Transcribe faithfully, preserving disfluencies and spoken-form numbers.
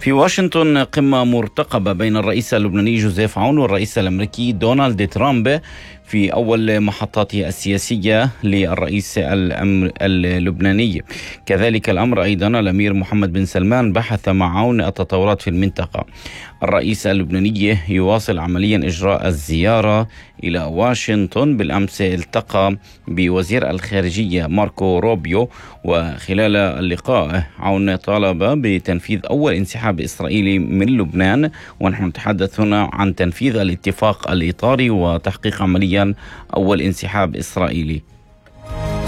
في واشنطن قمة مرتقبة بين الرئيس اللبناني جوزيف عون والرئيس الأمريكي دونالد ترامب في أول محطاته السياسية للرئيس الأمر اللبناني. كذلك الأمر أيضا الأمير محمد بن سلمان بحث مع عون التطورات في المنطقة. الرئيس اللبناني يواصل عمليا إجراء الزيارة إلى واشنطن. بالأمس التقى بوزير الخارجية ماركو روبيو، وخلال اللقاء عون طالب بتنفيذ أول انسحاب إسرائيلي من لبنان، ونحن نتحدث هنا عن تنفيذ الاتفاق الإطاري وتحقيق عمليا أول انسحاب إسرائيلي.